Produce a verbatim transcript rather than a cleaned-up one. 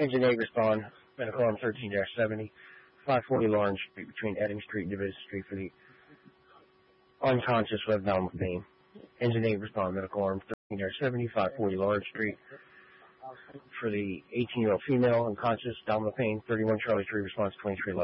Engine eight respond, medical arm thirteen seventy, five forty Lawrence Street between Edding Street and Division Street for the unconscious with abdominal pain. Engine eight respond, medical arm thirteen seventy, five forty Lawrence Street for the eighteen-year-old female unconscious, abdominal pain. thirty-one Charlie three response twenty-three eleven.